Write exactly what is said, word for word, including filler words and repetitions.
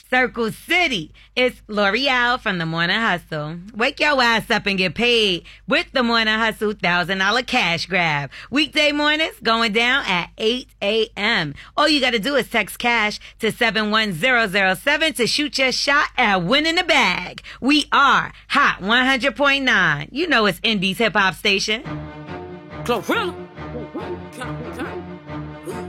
Circle City. It's L'Oreal from the Morning Hustle. Wake your ass up and get paid with the Morning Hustle one thousand dollars cash grab. Weekday mornings going down at eight a.m. All you got to do is text cash to seven one zero zero seven to shoot your shot at winning the bag. We are Hot one hundred point nine. You know it's Indies hip hop station. Glorilla.